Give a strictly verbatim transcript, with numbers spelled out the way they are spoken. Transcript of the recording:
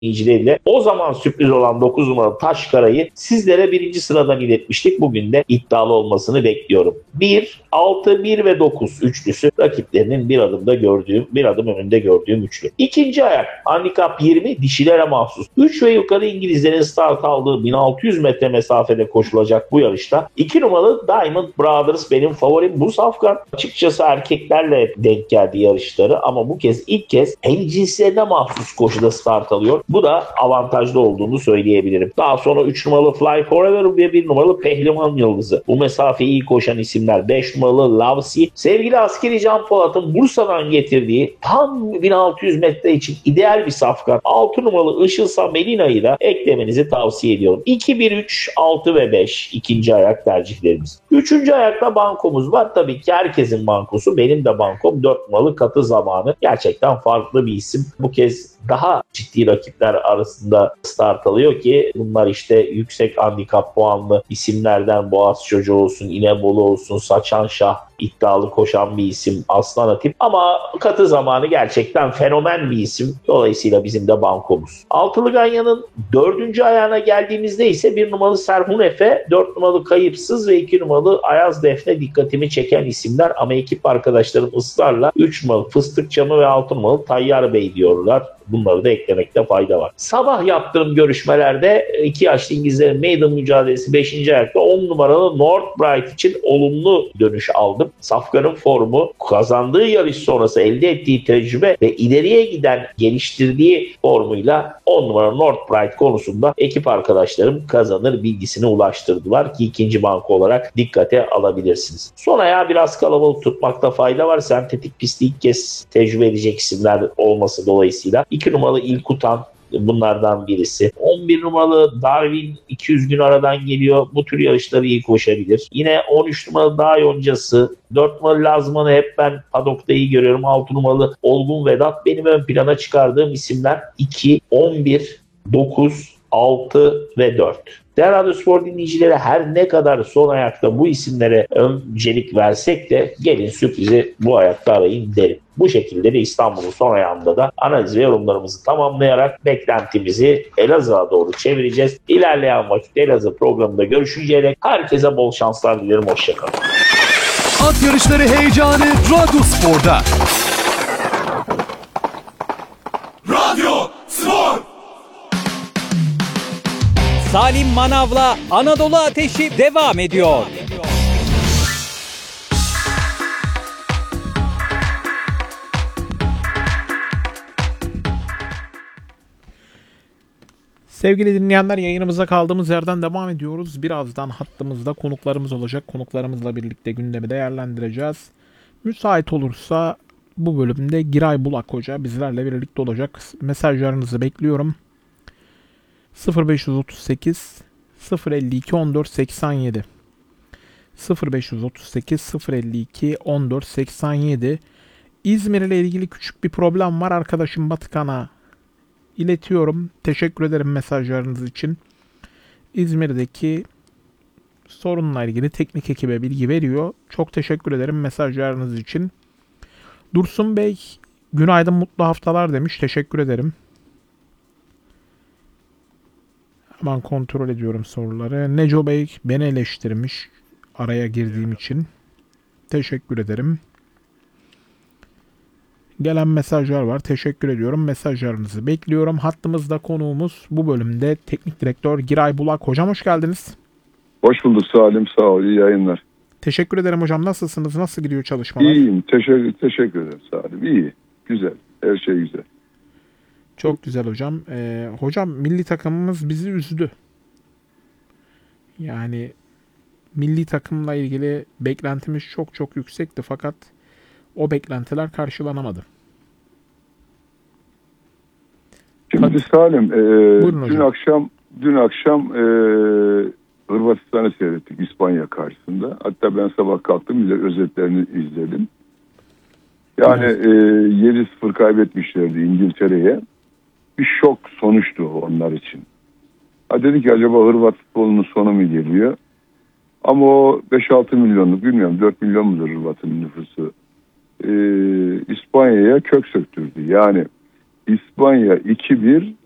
dinleyicileriyle o zaman sürpriz olan dokuz numaralı Taşkara'yı sizlere birinci sıradan iletmiştik. Bugün de iddialı olmasını bekliyorum. bir, altı, bir ve dokuz üçlüsü rakiplerinin bir adımda gördüğüm, bir adım önünde gördüğüm üçlü. İkinci ayak handikap yirmi dişilere mahsus. üç ve yukarı İngilizlerin start aldığı bin altı yüz metre mesafede koşulacak bu yarışta iki numaralı Diamond Brothers benim favorim. Bu safkan açıkçası erkeklerle denk geldi yarışları ama bu kez ilk kez hem cinslerine mahsus koşuda start alıyor. Bu da avantajlı olduğunu söyleyebilirim. Daha sonra üç numaralı Fly Forever ve bir numaralı Pehlivan Yıldızı. Bu mesafeyi iyi koşan isimler. beş numaralı Lavsi. Sevgili askeri Can Polat'ın Bursa'dan getirdiği tam bin altı yüz metre için ideal bir safkan. altı numaralı Işılsa Melina'yı da eklemenizi tavsiye ediyorum. iki, bir, üç, altı ve beş ikinci ayak tercihlerimiz. Üçüncü ayakta bankomuz var. Tabii ki herkesin bankosu. Benim de bankom dört numaralı Katı Zamanı. Gerçekten farklı bir isim. Bu kez daha ciddi rakipler arasında start alıyor ki bunlar işte yüksek handikap puanlı isimlerden Boğaz Çocuğu olsun, İnebolu olsun, Saçan Şah iddialı koşan bir isim Aslan Atip. Ama Katı Zamanı gerçekten fenomen bir isim. Dolayısıyla bizim de bankomuz. Altılı Ganyan'ın dördüncü ayağına geldiğimizde ise bir numaralı Serhun Efe, dört numaralı Kayıpsız ve iki numaralı Ayaz Defne dikkatimi çeken isimler. Ama ekip arkadaşlarım ısrarla üç numaralı Fıstık Çamı ve altı numaralı Tayyar Bey diyorlar. Bunları da eklemekte fayda var. Sabah yaptığım görüşmelerde iki yaşlı İngilizlerin maiden mücadelesi beşinci ayakta on numaralı North Bright için olumlu dönüş aldım. Safkan'ın formu, kazandığı yarış sonrası elde ettiği tecrübe ve ileriye giden geliştirdiği formuyla on numara North Bright konusunda ekip arkadaşlarım kazanır bilgisini ulaştırdılar ki ikinci banko olarak dikkate alabilirsiniz. Son ayağı biraz kalabalık tutmakta fayda var. Sentetik pisti ilk kez tecrübe edecek isimler olması dolayısıyla iki numaralı İlkutan bunlardan birisi. on bir numaralı Darwin iki yüz gün aradan geliyor. Bu tür yarışları iyi koşabilir. Yine on üç numaralı Dağ Yoncası, dört numaralı Lazman'ı hep ben padokta iyi görüyorum. altı numaralı Olgun Vedat benim ön plana çıkardığım isimler iki, on bir, dokuz, altı ve dört. Değerli Radyospor dinleyicileri her ne kadar son ayakta bu isimlere öncelik versek de gelin sürprizi bu ayakta arayın derim. Bu şekilde de İstanbul'un son ayağında da analiz ve yorumlarımızı tamamlayarak beklentimizi Elazığ'a doğru çevireceğiz. İlerleyen vakit Elazığ programında görüşünceye dek herkese bol şanslar dilerim. Hoşçakalın. At yarışları heyecanı Radyospor'da. Radyo Spor. Salim Manav'la Anadolu Ateşi devam ediyor. Sevgili dinleyenler, yayınımıza kaldığımız yerden devam ediyoruz. Birazdan hattımızda konuklarımız olacak. Konuklarımızla birlikte gündemi değerlendireceğiz. Müsait olursa bu bölümde Giray Bulak Hoca bizlerle birlikte olacak. Mesajlarınızı bekliyorum. sıfır beş otuz sekiz sıfır elli iki on dört seksen yedi sıfır beş otuz sekiz sıfır elli iki on dört seksen yedi. İzmir ile ilgili küçük bir problem var. Arkadaşım Batıkan'a iletiyorum. Teşekkür ederim mesajlarınız için. İzmir'deki sorunla ilgili teknik ekibe bilgi veriyor. Çok teşekkür ederim mesajlarınız için. Dursun Bey, günaydın mutlu haftalar demiş. Teşekkür ederim. Hemen kontrol ediyorum soruları. Neco Bey beni eleştirmiş araya girdiğim için. Teşekkür ederim. Gelen mesajlar var. Teşekkür ediyorum. Mesajlarınızı bekliyorum. Hattımızda konuğumuz bu bölümde Teknik Direktör Giray Bulak. Hocam hoş geldiniz. Hoş bulduk Salim. Sağ ol. İyi yayınlar. Teşekkür ederim hocam. Nasılsınız? Nasıl gidiyor çalışmalar? İyiyim. Teşekkür, teşekkür ederim Salim. İyi. Güzel. Her şey güzel. Çok güzel hocam. Ee, hocam milli takımımız bizi üzdü. Yani milli takımla ilgili beklentimiz çok çok yüksekti fakat o beklentiler karşılanamadı. Şimdi Hadi. Salim, e, dün hocam. akşam dün akşam e, Hırvatistan'ı seyrettik İspanya karşısında. Hatta ben sabah kalktım bile özetlerini izledim. Yani Evet. e, yedi sıfır kaybetmişlerdi İngiltere'ye. Bir şok sonuçtu onlar için. Ha dedik ki acaba Hırvat futbolunun sonu mu geliyor? Ama o beş altı milyonluk, bilmiyorum dört milyon mudur Hırvat'ın nüfusu? Ee, İspanya'ya kök söktürdü. Yani İspanya iki bir